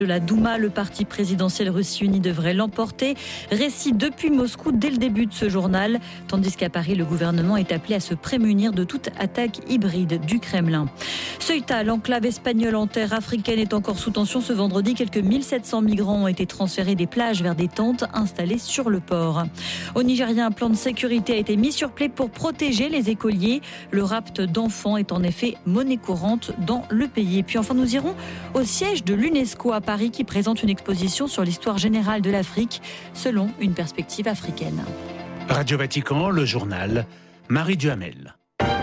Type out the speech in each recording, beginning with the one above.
De la Douma, le parti présidentiel Russie Unie devrait l'emporter. Récit depuis Moscou dès le début de ce journal, tandis qu'à Paris, le gouvernement est appelé à se prémunir de toute attaque hybride du Kremlin. Ceuta, l'enclave espagnole en terre africaine, est encore sous tension ce vendredi. Quelques 1700 migrants ont été transférés des plages vers des tentes installées sur le port. Au Nigeria, un plan de sécurité a été mis sur pied pour protéger les écoliers. Le rapt d'enfants est en effet monnaie courante dans le pays. Et puis enfin, nous irons au siège de l'UNESCO à Paris qui présente une exposition sur l'histoire générale de l'Afrique selon une perspective africaine. Radio Vatican, le journal, Marie Duhamel.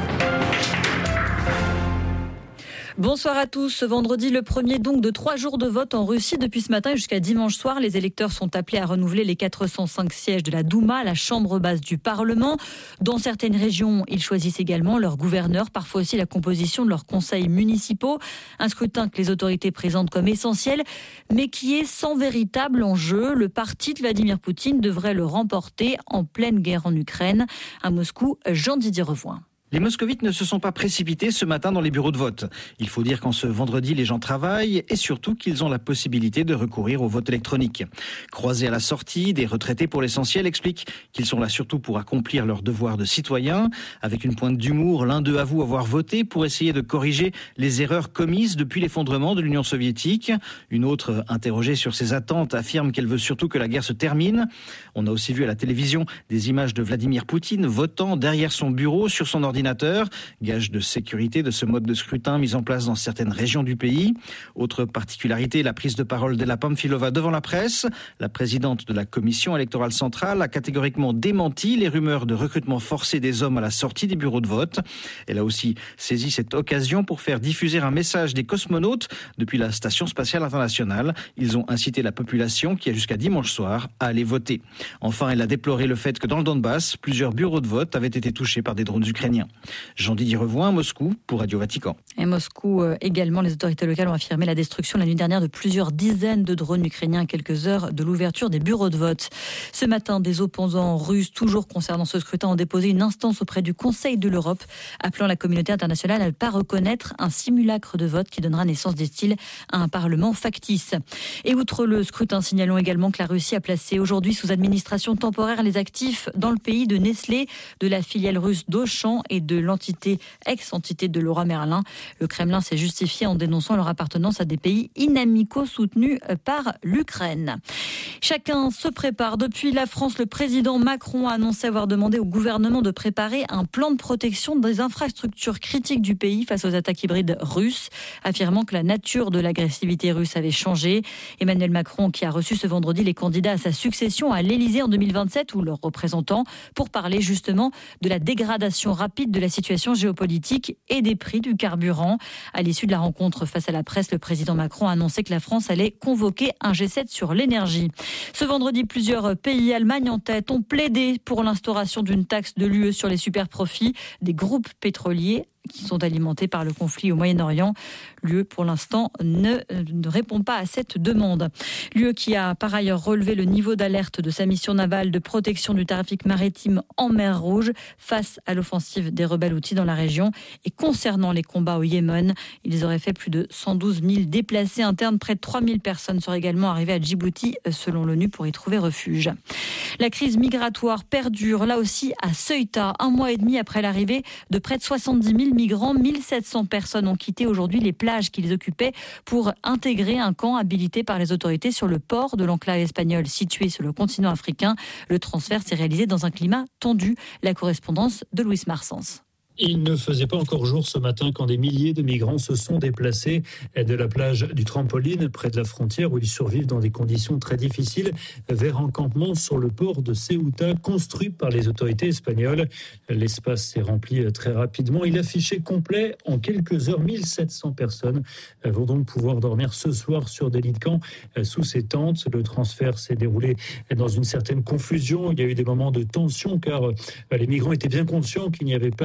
Bonsoir à tous. Ce vendredi, le premier donc de 3 jours de vote en Russie. Depuis ce matin jusqu'à dimanche soir, les électeurs sont appelés à renouveler les 405 sièges de la Douma, la chambre basse du Parlement. Dans certaines régions, ils choisissent également leur gouverneur, parfois aussi la composition de leurs conseils municipaux. Un scrutin que les autorités présentent comme essentiel, mais qui est sans véritable enjeu. Le parti de Vladimir Poutine devrait le remporter en pleine guerre en Ukraine. À Moscou, Jean-Didier Revoin. Les moscovites ne se sont pas précipités ce matin dans les bureaux de vote. Il faut dire qu'en ce vendredi, les gens travaillent et surtout qu'ils ont la possibilité de recourir au vote électronique. Croisés à la sortie, des retraités pour l'essentiel expliquent qu'ils sont là surtout pour accomplir leur devoir de citoyen. Avec une pointe d'humour, l'un d'eux avoue avoir voté pour essayer de corriger les erreurs commises depuis l'effondrement de l'Union soviétique. Une autre, interrogée sur ses attentes, affirme qu'elle veut surtout que la guerre se termine. On a aussi vu à la télévision des images de Vladimir Poutine votant derrière son bureau sur son ordinateur, gage de sécurité de ce mode de scrutin mis en place dans certaines régions du pays. Autre particularité, la prise de parole d'Ella Pamfilova devant la presse. La présidente de la commission électorale centrale a catégoriquement démenti les rumeurs de recrutement forcé des hommes à la sortie des bureaux de vote. Elle a aussi saisi cette occasion pour faire diffuser un message des cosmonautes depuis la station spatiale internationale. Ils ont incité la population, qui a jusqu'à dimanche soir, à aller voter. Enfin, elle a déploré le fait que dans le Donbass, plusieurs bureaux de vote avaient été touchés par des drones ukrainiens. Jean-Didier Revoin, Moscou, pour Radio Vatican. Et Moscou également, les autorités locales ont affirmé la destruction la nuit dernière de plusieurs dizaines de drones ukrainiens à quelques heures de l'ouverture des bureaux de vote. Ce matin, des opposants russes, toujours concernant ce scrutin, ont déposé une instance auprès du Conseil de l'Europe, appelant la communauté internationale à ne pas reconnaître un simulacre de vote qui donnera naissance, disent-ils, à un parlement factice. Et outre le scrutin, signalons également que la Russie a placé aujourd'hui sous administration temporaire les actifs dans le pays de Nestlé, de la filiale russe d'Auchan et de l'entité, ex-entité de Leroy Merlin. Le Kremlin s'est justifié en dénonçant leur appartenance à des pays inamicaux soutenus par l'Ukraine. Chacun se prépare. Depuis la France, le président Macron a annoncé avoir demandé au gouvernement de préparer un plan de protection des infrastructures critiques du pays face aux attaques hybrides russes, affirmant que la nature de l'agressivité russe avait changé. Emmanuel Macron, qui a reçu ce vendredi les candidats à sa succession à l'Élysée en 2027 ou leurs représentants, pour parler justement de la dégradation rapide de la situation géopolitique et des prix du carburant. À l'issue de la rencontre face à la presse, le président Macron a annoncé que la France allait convoquer un G7 sur l'énergie. Ce vendredi, plusieurs pays, Allemagne en tête, ont plaidé pour l'instauration d'une taxe de l'UE sur les superprofits des groupes pétroliers qui sont alimentés par le conflit au Moyen-Orient. L'UE, pour l'instant, ne répond pas à cette demande. L'UE qui a par ailleurs relevé le niveau d'alerte de sa mission navale de protection du trafic maritime en mer Rouge face à l'offensive des rebelles houthis dans la région. Et concernant les combats au Yémen, ils auraient fait plus de 112 000 déplacés internes. Près de 3 000 personnes seraient également arrivées à Djibouti, selon l'ONU, pour y trouver refuge. La crise migratoire perdure, là aussi, à Ceuta. 1 mois et demi après l'arrivée de près de 70 000 migrants, 1700 personnes ont quitté aujourd'hui les plages qu'ils occupaient pour intégrer un camp habilité par les autorités sur le port de l'enclave espagnole situé sur le continent africain. Le transfert s'est réalisé dans un climat tendu. La correspondance de Louis Marsens. Il ne faisait pas encore jour ce matin quand des milliers de migrants se sont déplacés de la plage du Trampoline, près de la frontière où ils survivent dans des conditions très difficiles, vers un campement sur le port de Ceuta, construit par les autorités espagnoles. L'espace s'est rempli très rapidement. Il affichait complet en quelques heures. 1700 personnes vont donc pouvoir dormir ce soir sur des lits de camp sous ces tentes. Le transfert s'est déroulé dans une certaine confusion. Il y a eu des moments de tension car les migrants étaient bien conscients qu'il n'y avait pas de place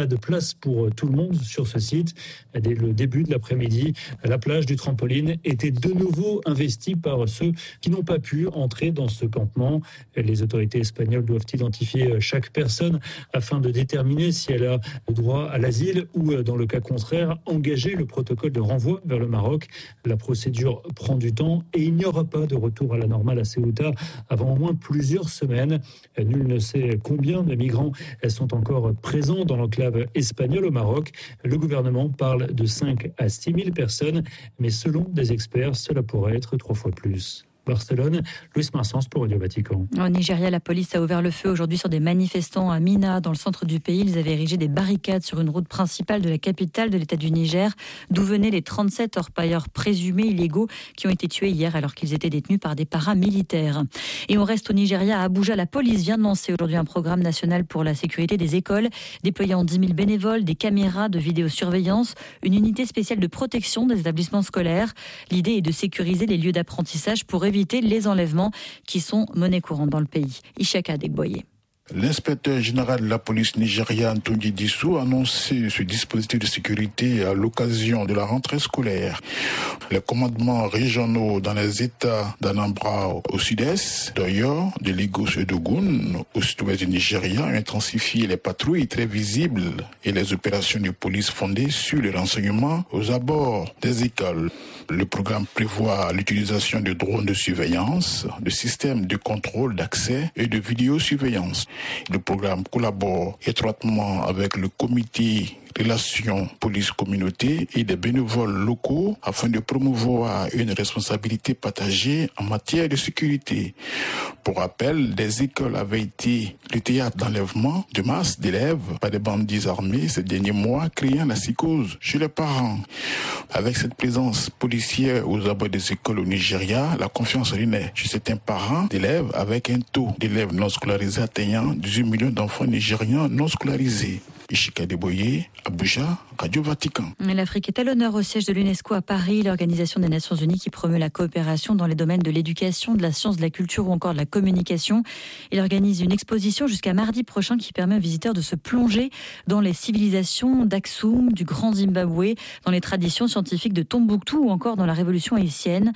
place pour tout le monde sur ce site. Dès le début de l'après-midi, la plage du trampoline était de nouveau investie par ceux qui n'ont pas pu entrer dans ce campement. Les autorités espagnoles doivent identifier chaque personne afin de déterminer si elle a le droit à l'asile ou, dans le cas contraire, engager le protocole de renvoi vers le Maroc. La procédure prend du temps et il n'y aura pas de retour à la normale à Ceuta avant au moins plusieurs semaines. Nul ne sait combien de migrants sont encore présents dans l'enclave espagnole au Maroc. Le gouvernement parle de 5 à 6 000 personnes, mais selon des experts, cela pourrait être 3 fois plus. Barcelone, Louis Marsens pour Radio Vatican. Au Nigeria, la police a ouvert le feu aujourd'hui sur des manifestants à Minna, dans le centre du pays. Ils avaient érigé des barricades sur une route principale de la capitale de l'État du Niger, d'où venaient les 37 orpailleurs présumés illégaux qui ont été tués hier alors qu'ils étaient détenus par des paramilitaires. Et on reste au Nigeria, à Abuja. La police vient de lancer aujourd'hui un programme national pour la sécurité des écoles, déployant 10 000 bénévoles, des caméras de vidéosurveillance, une unité spéciale de protection des établissements scolaires. L'idée est de sécuriser les lieux d'apprentissage pour éviter les enlèvements qui sont monnaie courante dans le pays. Ishaka Degboye. L'inspecteur général de la police nigériane, Tunji Dissou, a annoncé ce dispositif de sécurité à l'occasion de la rentrée scolaire. Les commandements régionaux dans les États d'Anambra au sud-est, d'Oyo, de Lagos et d'Ogun au sud-ouest du Nigeria ont intensifié les patrouilles très visibles et les opérations de police fondées sur les renseignements aux abords des écoles. Le programme prévoit l'utilisation de drones de surveillance, de systèmes de contrôle d'accès et de vidéosurveillance. Le programme collabore étroitement avec le comité relations police-communauté et des bénévoles locaux afin de promouvoir une responsabilité partagée en matière de sécurité. Pour rappel, des écoles avaient été le théâtre d'enlèvement de masse d'élèves par des bandits armés ces derniers mois, créant la psychose chez les parents. Avec cette présence policière aux abords des écoles au Nigeria, la confiance renaît chez certains parents d'élèves avec un taux d'élèves non scolarisés atteignant 18 millions d'enfants nigérians non scolarisés. Ishika Deboye, Abuja, Radio Vatican. L'Afrique est à l'honneur au siège de l'UNESCO à Paris, l'Organisation des Nations Unies qui promeut la coopération dans les domaines de l'éducation, de la science, de la culture ou encore de la communication. Il organise une exposition jusqu'à mardi prochain qui permet aux visiteurs de se plonger dans les civilisations d'Aksum, du Grand Zimbabwe, dans les traditions scientifiques de Tombouctou ou encore dans la Révolution haïtienne.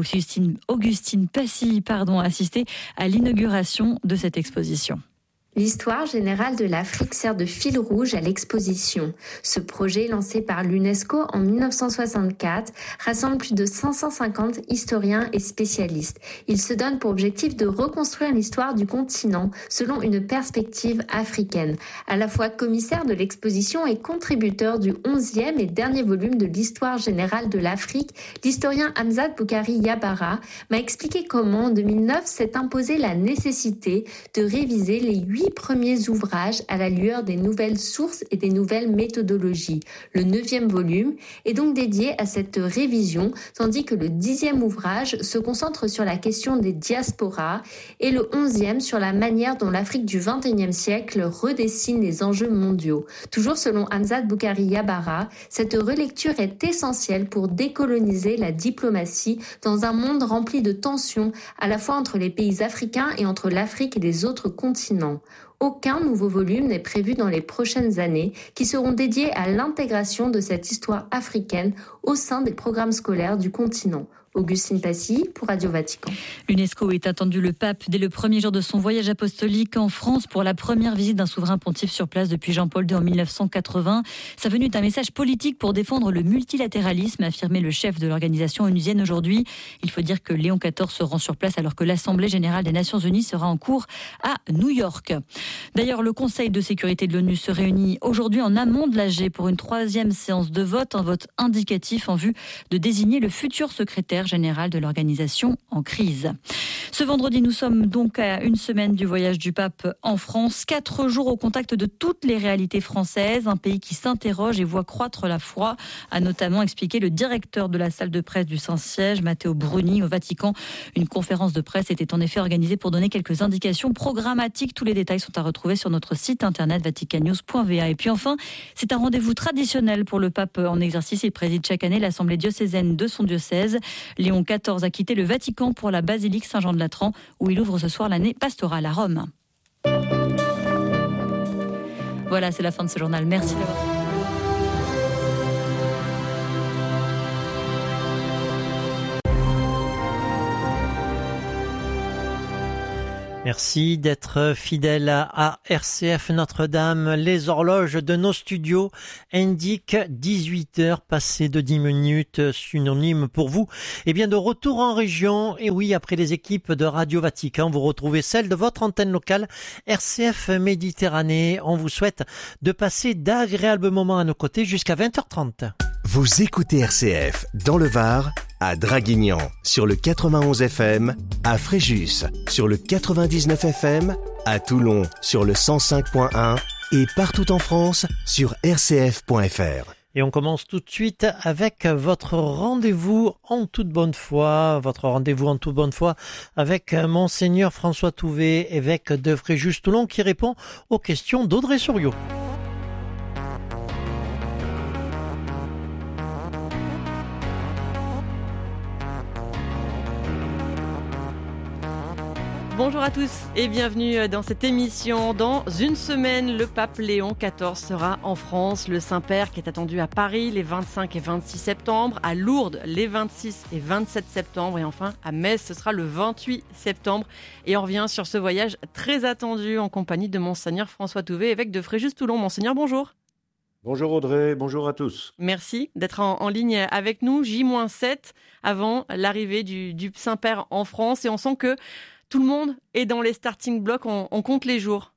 Augustine Passy a assisté à l'inauguration de cette exposition. L'histoire générale de l'Afrique sert de fil rouge à l'exposition. Ce projet, lancé par l'UNESCO en 1964, rassemble plus de 550 historiens et spécialistes. Il se donne pour objectif de reconstruire l'histoire du continent selon une perspective africaine. À la fois commissaire de l'exposition et contributeur du 11e et dernier volume de l'histoire générale de l'Afrique, l'historien Hamzat Boukari Yabara m'a expliqué comment, en 2009, s'est imposée la nécessité de réviser les 8 premiers ouvrages à la lueur des nouvelles sources et des nouvelles méthodologies. Le 9e volume est donc dédié à cette révision, tandis que le 10e ouvrage se concentre sur la question des diasporas et le 11e sur la manière dont l'Afrique du XXIe siècle redessine les enjeux mondiaux. Toujours selon Hamzat Boukari Yabara, cette relecture est essentielle pour décoloniser la diplomatie dans un monde rempli de tensions à la fois entre les pays africains et entre l'Afrique et les autres continents. Aucun nouveau volume n'est prévu dans les prochaines années qui seront dédiés à l'intégration de cette histoire africaine au sein des programmes scolaires du continent. Augustine Passy pour Radio Vatican. L'UNESCO est attendu le pape dès le premier jour de son voyage apostolique en France pour la première visite d'un souverain pontife sur place depuis Jean-Paul II en 1980. Sa venue est un message politique pour défendre le multilatéralisme, a affirmé le chef de l'organisation onusienne aujourd'hui. Il faut dire que Léon XIV se rend sur place alors que l'Assemblée générale des Nations Unies sera en cours à New York. D'ailleurs, le Conseil de sécurité de l'ONU se réunit aujourd'hui en amont de l'AG pour une 3e séance de vote, un vote indicatif en vue de désigner le futur secrétaire général de l'organisation en crise. Ce vendredi, nous sommes donc à une semaine du voyage du pape en France. 4 jours au contact de toutes les réalités françaises, un pays qui s'interroge et voit croître la foi, a notamment expliqué le directeur de la salle de presse du Saint-Siège, Matteo Bruni, au Vatican. Une conférence de presse était en effet organisée pour donner quelques indications programmatiques. Tous les détails sont à retrouver sur notre site internet vaticannews.va. Et puis enfin, c'est un rendez-vous traditionnel pour le pape en exercice. Il préside chaque année l'assemblée diocésaine de son diocèse. Léon XIV a quitté le Vatican pour la basilique Saint-Jean-de-Latran où il ouvre ce soir l'année pastorale à Rome. Voilà, c'est la fin de ce journal. Merci d'avoir suivi. Merci d'être fidèle à RCF Notre-Dame. Les horloges de nos studios indiquent 18h passées de 10 minutes, synonyme pour vous. Et bien de retour en région, et oui, après les équipes de Radio Vatican, vous retrouvez celle de votre antenne locale RCF Méditerranée. On vous souhaite de passer d'agréables moments à nos côtés jusqu'à 20h30. Vous écoutez RCF dans le Var, à Draguignan sur le 91 FM, à Fréjus sur le 99 FM, à Toulon sur le 105.1 et partout en France sur rcf.fr. Et on commence tout de suite avec votre rendez-vous en toute bonne foi, avec Monseigneur François Touvet, évêque de Fréjus-Toulon, qui répond aux questions d'Audrey Souriau. Bonjour à tous et bienvenue dans cette émission. Dans une semaine, le pape Léon XIV sera en France. Le Saint-Père qui est attendu à Paris les 25 et 26 septembre, à Lourdes les 26 et 27 septembre et enfin à Metz, ce sera le 28 septembre. Et on revient sur ce voyage très attendu en compagnie de Monseigneur François Touvet, évêque de Fréjus-Toulon. Monseigneur, bonjour. Bonjour Audrey, bonjour à tous. Merci d'être en ligne avec nous. J-7 avant l'arrivée du Saint-Père en France et on sent que tout le monde est dans les starting blocks, on compte les jours.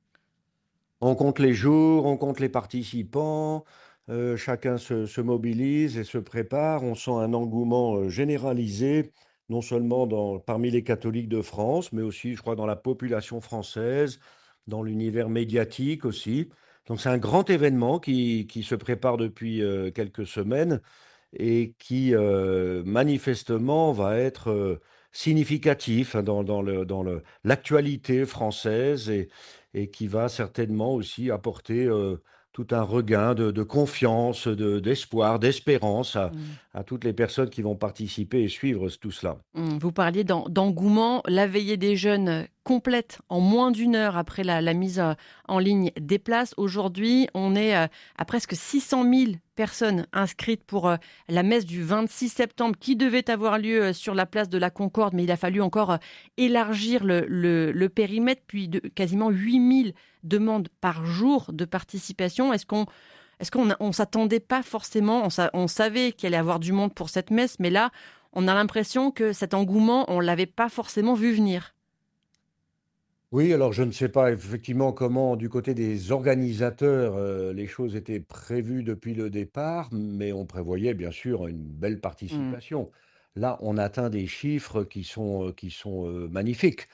On compte les jours, on compte les participants, chacun se mobilise et se prépare. On sent un engouement généralisé, non seulement parmi les catholiques de France, mais aussi, je crois, dans la population française, dans l'univers médiatique aussi. Donc c'est un grand événement qui se prépare depuis quelques semaines et qui manifestement va être significatif dans l'actualité française et qui va certainement aussi apporter tout un regain de confiance, d'espoir, d'espérance à toutes les personnes qui vont participer et suivre tout cela. Vous parliez d'engouement, la veillée des jeunes complète en moins d'une heure après la mise en ligne des places. Aujourd'hui, on est à presque 600 000 personnes inscrites pour la messe du 26 septembre qui devait avoir lieu sur la place de la Concorde, mais il a fallu encore élargir le périmètre, puis de quasiment 8 000 demandes par jour de participation. Est-ce qu'on s'attendait pas forcément, on savait qu'il allait y avoir du monde pour cette messe, mais là, on a l'impression que cet engouement, on l'avait pas forcément vu venir. Oui, alors je ne sais pas effectivement comment, du côté des organisateurs, les choses étaient prévues depuis le départ, mais on prévoyait bien sûr une belle participation. Là, on atteint des chiffres qui sont magnifiques.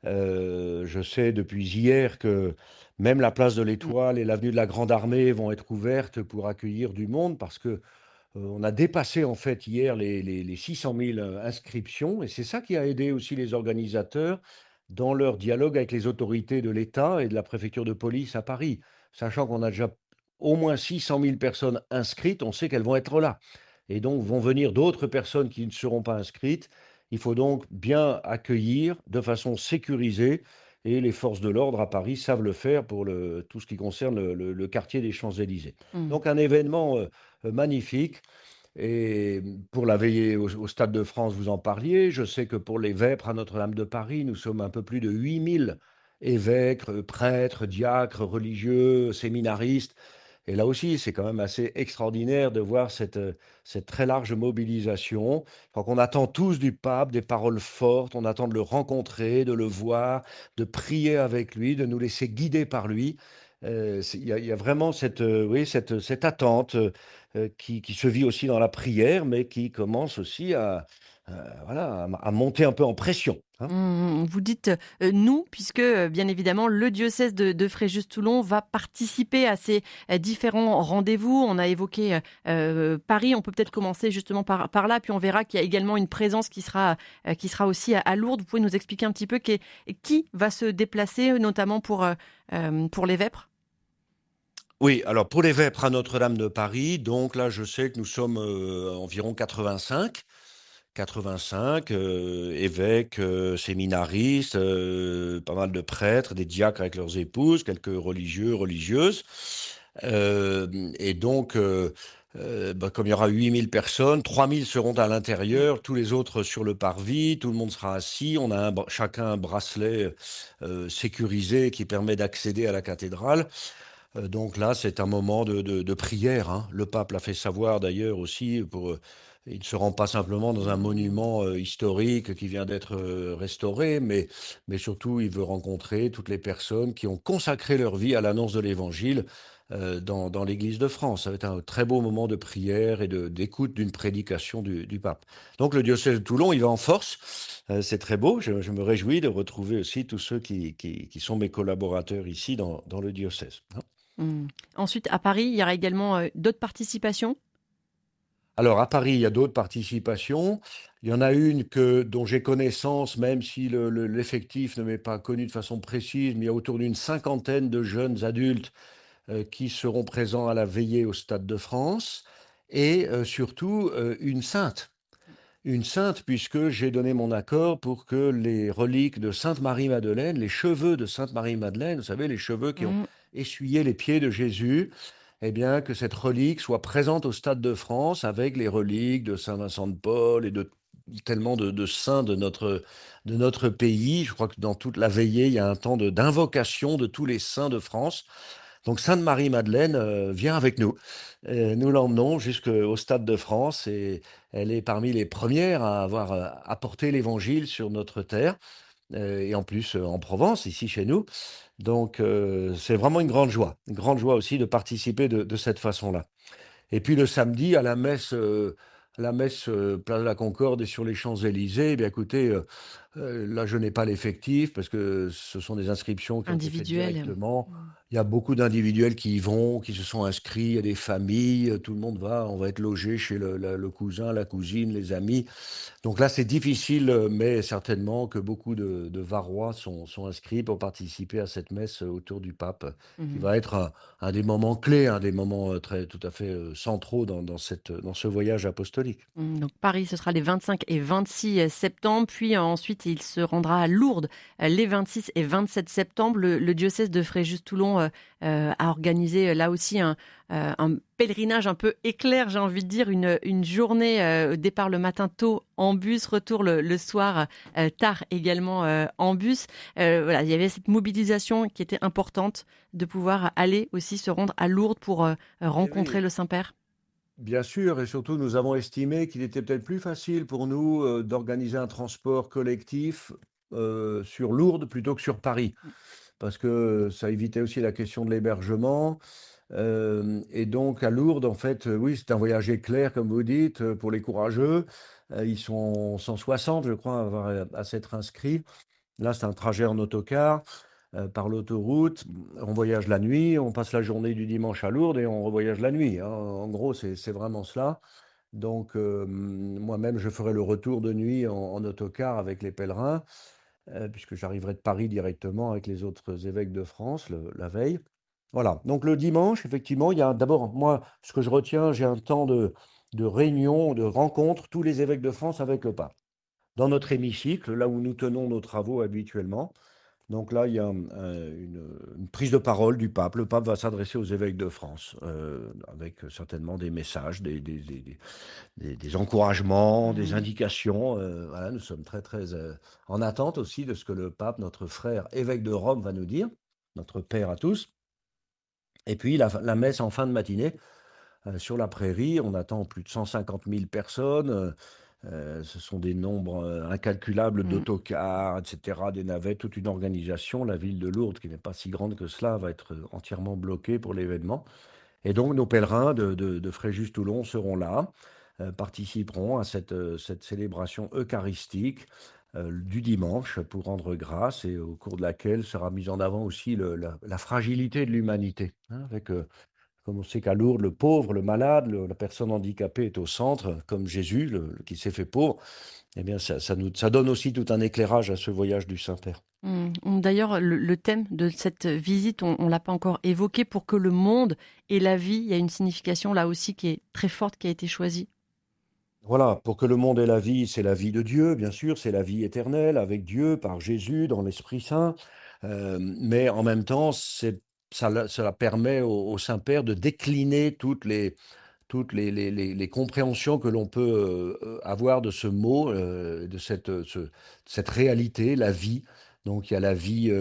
Je sais depuis hier que même la place de l'Étoile et l'avenue de la Grande Armée vont être ouvertes pour accueillir du monde parce que on a dépassé en fait hier les 600 000 inscriptions et c'est ça qui a aidé aussi les organisateurs dans leur dialogue avec les autorités de l'État et de la préfecture de police à Paris. Sachant qu'on a déjà au moins 600 000 personnes inscrites, on sait qu'elles vont être là. Et donc vont venir d'autres personnes qui ne seront pas inscrites. Il faut donc bien accueillir de façon sécurisée et les forces de l'ordre à Paris savent le faire pour tout ce qui concerne le quartier des Champs-Élysées. Donc un événement magnifique. Et pour la veillée au Stade de France, vous en parliez. Je sais que pour les vêpres à Notre-Dame de Paris, nous sommes un peu plus de 8000 évêques, prêtres, diacres, religieux, séminaristes. Et là aussi, c'est quand même assez extraordinaire de voir cette très large mobilisation. Donc on attend tous du pape des paroles fortes, on attend de le rencontrer, de le voir, de prier avec lui, de nous laisser guider par lui. Il y a vraiment cette attente qui se vit aussi dans la prière, mais qui commence aussi à monter un peu en pression. Vous dites nous, puisque bien évidemment le diocèse de Fréjus-Toulon va participer à ces différents rendez-vous. On a évoqué Paris, on peut peut-être commencer justement par là, puis on verra qu'il y a également une présence qui sera aussi à Lourdes. Vous pouvez nous expliquer un petit peu qui va se déplacer, notamment pour les vêpres? Oui, alors pour les vêpres à Notre-Dame de Paris, donc là je sais que nous sommes environ 85 évêques, séminaristes, pas mal de prêtres, des diacres avec leurs épouses, quelques religieux, religieuses. Et donc Comme il y aura 8000 personnes, 3000 seront à l'intérieur, tous les autres sur le parvis, tout le monde sera assis. On a chacun un bracelet sécurisé qui permet d'accéder à la cathédrale. Donc là, c'est un moment de prière, hein. Le pape l'a fait savoir d'ailleurs aussi. Il ne se rend pas simplement dans un monument historique qui vient d'être restauré, mais surtout il veut rencontrer toutes les personnes qui ont consacré leur vie à l'annonce de l'Évangile dans l'Église de France. Ça va être un très beau moment de prière et d'écoute d'une prédication du pape. Donc le diocèse de Toulon, il va en force. C'est très beau. Je me réjouis de retrouver aussi tous ceux qui sont mes collaborateurs ici dans le diocèse. Ensuite, à Paris, il y aura également d'autres participations. Alors, à Paris, il y a d'autres participations. Il y en a une dont j'ai connaissance, même si l'effectif ne m'est pas connu de façon précise, mais il y a autour d'une cinquantaine de jeunes adultes qui seront présents à la veillée au Stade de France, et surtout une sainte. Une sainte, puisque j'ai donné mon accord pour que les reliques de Sainte Marie-Madeleine, les cheveux de Sainte Marie-Madeleine, vous savez, les cheveux qui ont essuyé les pieds de Jésus, eh bien, que cette relique soit présente au Stade de France avec les reliques de Saint Vincent de Paul et de tellement de saints de notre pays. Je crois que dans toute la veillée, il y a un temps d'invocation de tous les saints de France. Donc Sainte Marie-Madeleine vient avec nous. Nous l'emmenons jusqu'au Stade de France et elle est parmi les premières à avoir apporté l'Évangile sur notre terre et en plus en Provence, ici chez nous. Donc c'est vraiment une grande joie aussi de participer de cette façon-là. Et puis le samedi, à la messe, place de la Concorde et sur les Champs-Élysées, eh bien écoutez, là je n'ai pas l'effectif parce que ce sont des inscriptions qui ont été faites directement. Il y a beaucoup d'individuels qui y vont, qui se sont inscrits, il y a des familles, tout le monde on va être logé chez le cousin, la cousine, les amis. Donc là, c'est difficile, mais certainement que beaucoup de Varois sont inscrits pour participer à cette messe autour du pape, qui va être un des moments clés, un des moments tout à fait centraux dans ce voyage apostolique. Donc Paris, ce sera les 25 et 26 septembre, puis ensuite il se rendra à Lourdes les 26 et 27 septembre. Le diocèse de Fréjus-Toulon a organisé là aussi un pèlerinage un peu éclair, j'ai envie de dire, une journée départ le matin tôt en bus, retour le soir tard également en bus. Voilà, il y avait cette mobilisation qui était importante de pouvoir aller aussi se rendre à Lourdes pour rencontrer le Saint-Père. Bien sûr, et surtout nous avons estimé qu'il était peut-être plus facile pour nous d'organiser un transport collectif sur Lourdes plutôt que sur Paris, parce que ça évitait aussi la question de l'hébergement. Et donc à Lourdes, en fait, oui, c'est un voyage éclair, comme vous dites, pour les courageux. Ils sont 160, je crois, à s'être inscrits. Là, c'est un trajet en autocar par l'autoroute. On voyage la nuit, on passe la journée du dimanche à Lourdes et on revoyage la nuit, hein. En gros, c'est vraiment cela. Donc, moi-même, je ferai le retour de nuit en autocar avec les pèlerins, puisque j'arriverai de Paris directement avec les autres évêques de France la veille. Voilà, donc le dimanche, effectivement, il y a d'abord, moi, ce que je retiens, j'ai un temps de réunion, de rencontre, tous les évêques de France avec le pape. Dans notre hémicycle, là où nous tenons nos travaux habituellement. Donc là, il y a une prise de parole du pape. Le pape va s'adresser aux évêques de France, avec certainement des messages, des encouragements, des indications. Voilà, nous sommes très, très en attente aussi de ce que le pape, notre frère évêque de Rome, va nous dire, notre père à tous. Et puis la messe en fin de matinée, sur la prairie, on attend plus de 150 000 personnes. Ce sont des nombres incalculables d'autocars, etc., des navettes, toute une organisation. La ville de Lourdes, qui n'est pas si grande que cela, va être entièrement bloquée pour l'événement. Et donc nos pèlerins de Fréjus-Toulon seront là, participeront à cette célébration eucharistique du dimanche pour rendre grâce, et au cours de laquelle sera mise en avant aussi la fragilité de l'humanité, hein, avec comme on sait qu'à Lourdes, le pauvre, le malade, la personne handicapée est au centre, comme Jésus qui s'est fait pauvre. Eh bien, ça donne aussi tout un éclairage à ce voyage du Saint-Père. D'ailleurs, le thème de cette visite, on ne l'a pas encore évoqué, pour que le monde et la vie, il y a une signification là aussi qui est très forte, qui a été choisie. Voilà, pour que le monde ait la vie, c'est la vie de Dieu, bien sûr, c'est la vie éternelle avec Dieu, par Jésus, dans l'Esprit Saint. Mais en même temps, cela permet au Saint-Père de décliner toutes toutes les compréhensions que l'on peut avoir de ce mot, de cette réalité, la vie. Donc il y a la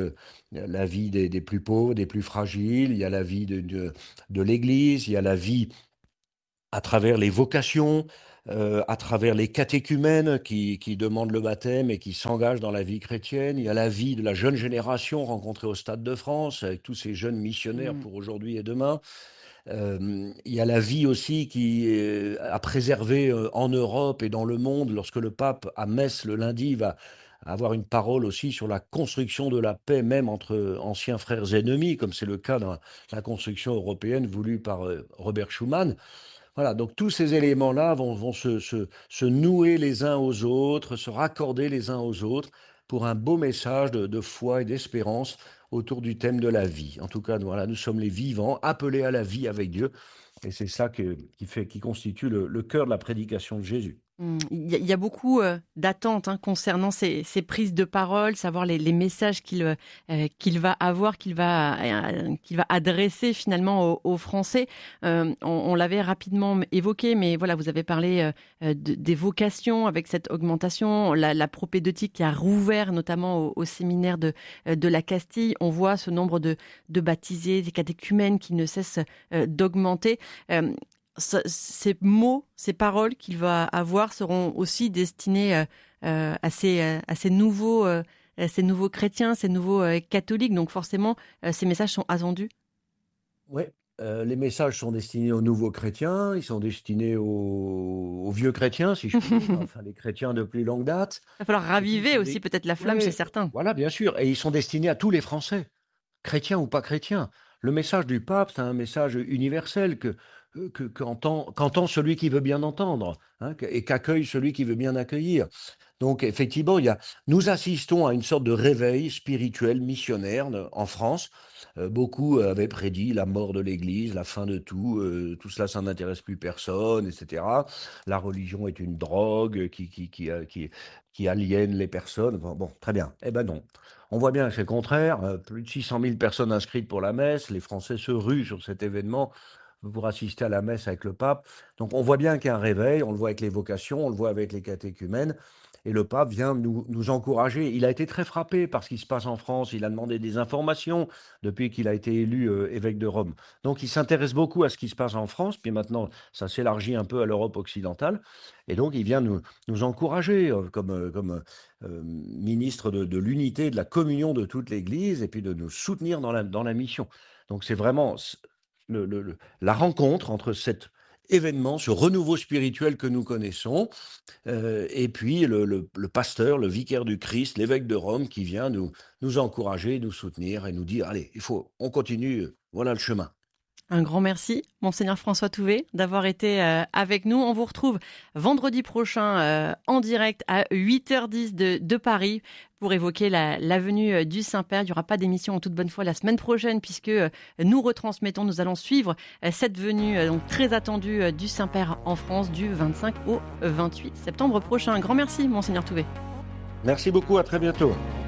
vie des plus pauvres, des plus fragiles, il y a la vie de l'Église, il y a la vie à travers les vocations, à travers les catéchumènes qui demandent le baptême et qui s'engagent dans la vie chrétienne. Il y a la vie de la jeune génération rencontrée au Stade de France, avec tous ces jeunes missionnaires pour aujourd'hui et demain. Il y a la vie aussi qui a préservé en Europe et dans le monde, lorsque le pape à Metz le lundi va avoir une parole aussi sur la construction de la paix, même entre anciens frères ennemis, comme c'est le cas dans la construction européenne voulue par Robert Schuman. Voilà, donc tous ces éléments-là vont se nouer les uns aux autres, se raccorder les uns aux autres pour un beau message de foi et d'espérance autour du thème de la vie. En tout cas, voilà, nous sommes les vivants, appelés à la vie avec Dieu. Et c'est ça qui constitue le cœur de la prédication de Jésus. Il y a beaucoup d'attentes concernant ces prises de parole, savoir les messages qu'il va avoir, qu'il va adresser finalement aux Français. On l'avait rapidement évoqué, mais voilà, vous avez parlé des vocations avec cette augmentation, la propédeutique qui a rouvert notamment au séminaire de la Castille. On voit ce nombre de baptisés, des catéchumènes qui ne cessent d'augmenter. Ces mots, ces paroles qu'il va avoir seront aussi destinés à ces nouveaux chrétiens, ces nouveaux catholiques. Donc forcément, ces messages sont attendus. Oui, les messages sont destinés aux nouveaux chrétiens, ils sont destinés aux vieux chrétiens, si je puis dire, enfin les chrétiens de plus longue date. Il va falloir raviver aussi peut-être la flamme chez certains. Voilà, bien sûr. Et ils sont destinés à tous les Français, chrétiens ou pas chrétiens. Le message du pape, c'est un message universel qu'entend celui qui veut bien entendre, et qu'accueille celui qui veut bien accueillir. Donc effectivement, nous assistons à une sorte de réveil spirituel missionnaire en France. Beaucoup avaient prédit la mort de l'Église, la fin de tout. Tout cela, ça n'intéresse plus personne, etc. La religion est une drogue qui aliène les personnes. Bon, très bien. Eh ben non. On voit bien que c'est le contraire. Plus de 600 000 personnes inscrites pour la messe. Les Français se ruent sur cet événement pour assister à la messe avec le pape. Donc on voit bien qu'il y a un réveil. On le voit avec les vocations, on le voit avec les catéchumènes. Et le pape vient nous encourager. Il a été très frappé par ce qui se passe en France. Il a demandé des informations depuis qu'il a été élu évêque de Rome. Donc il s'intéresse beaucoup à ce qui se passe en France. Puis maintenant, ça s'élargit un peu à l'Europe occidentale. Et donc il vient nous encourager comme ministre de l'unité, de la communion de toute l'Église, et puis de nous soutenir dans la mission. Donc c'est vraiment la rencontre entre cet événement, ce renouveau spirituel que nous connaissons, et puis le pasteur, le vicaire du Christ, l'évêque de Rome qui vient nous encourager, nous soutenir et nous dire, allez, on continue, voilà le chemin. Un grand merci, Monseigneur François Touvet, d'avoir été avec nous. On vous retrouve vendredi prochain en direct à 8h10 de Paris pour évoquer la venue du Saint-Père. Il n'y aura pas d'émission en toute bonne foi la semaine prochaine puisque nous retransmettons, nous allons suivre cette venue donc très attendue du Saint-Père en France du 25 au 28 septembre prochain. Un grand merci, Monseigneur Touvet. Merci beaucoup, à très bientôt.